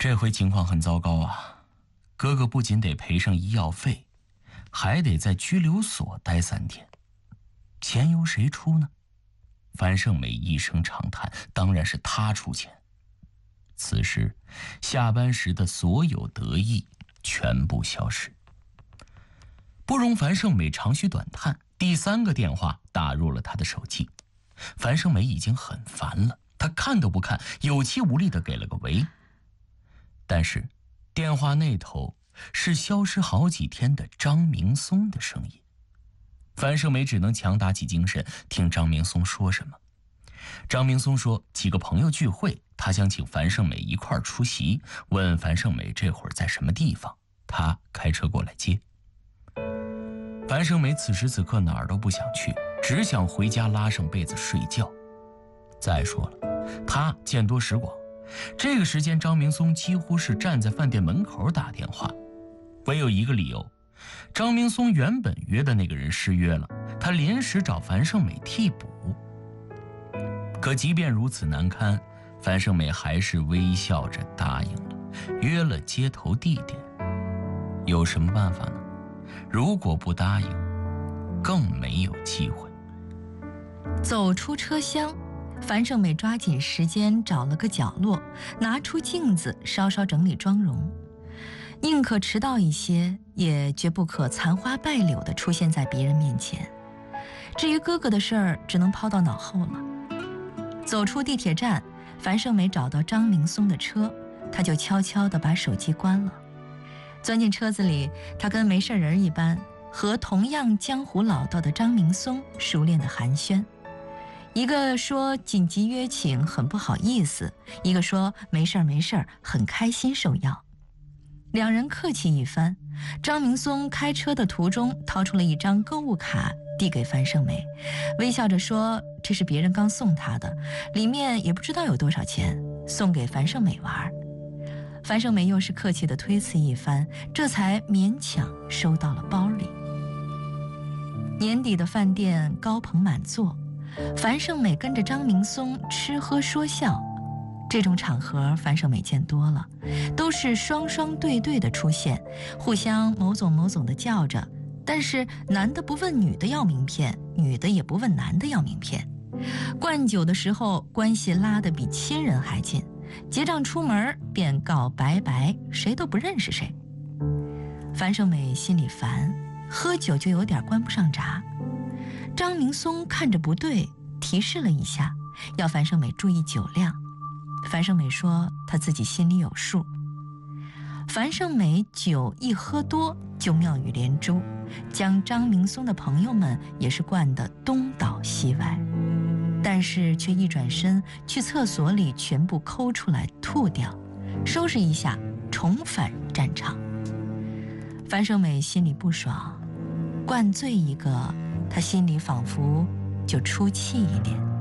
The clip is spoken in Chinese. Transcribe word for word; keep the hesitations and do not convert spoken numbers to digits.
这回情况很糟糕啊！哥哥不仅得赔上医药费，还得在拘留所待三天，钱由谁出呢？樊胜美一声长叹，当然是他出钱。此时，下班时的所有得意全部消失。不容樊胜美长吁短叹，第三个电话打入了他的手机。樊胜美已经很烦了，他看都不看，有气无力地给了个喂。但是电话那头是消失好几天的张明松的声音。樊胜美只能强打起精神，听张明松说什么。张明松说几个朋友聚会，他想请樊胜美一块儿出席，问樊胜美这会儿在什么地方，他开车过来接。樊胜美此时此刻哪儿都不想去，只想回家拉上被子睡觉。再说了，他见多识广，这个时间张明松几乎是站在饭店门口打电话，唯有一个理由，张明松原本约的那个人失约了，他临时找樊胜美替补。可即便如此难堪，樊胜美还是微笑着答应了，约了接头地点。有什么办法呢？如果不答应，更没有机会。 走出车厢，樊胜美抓紧时间找了个角落，拿出镜子稍稍整理妆容，宁可迟到一些，也绝不可残花败柳地出现在别人面前。至于哥哥的事儿，只能抛到脑后了。走出地铁站，樊胜美找到张明松的车，她就悄悄地把手机关了。钻进车子里，她跟没事人一般，和同样江湖老道的张明松熟练地寒暄。一个说紧急约请，很不好意思；一个说没事儿没事儿，很开心受邀。两人客气一番，张明松开车的途中掏出了一张购物卡递给樊胜美，微笑着说这是别人刚送他的，里面也不知道有多少钱，送给樊胜美玩。樊胜美又是客气地推辞一番，这才勉强收到了包里。年底的饭店高朋满座，樊胜美跟着张明松吃喝说笑。这种场合樊胜美见多了，都是双双对对的出现，互相某总某总的叫着，但是男的不问女的要名片，女的也不问男的要名片。灌酒的时候关系拉得比亲人还近，结账出门便告拜拜，谁都不认识谁。樊胜美心里烦，喝酒就有点关不上闸。张明松看着不对，提示了一下，要樊胜美注意酒量。樊胜美说她自己心里有数。樊胜美酒一喝多就妙语连珠，将张明松的朋友们也是灌得东倒西歪，但是却一转身去厕所里全部抠出来吐掉，收拾一下重返战场。樊胜美心里不爽，灌醉一个，她心里仿佛就出气一点。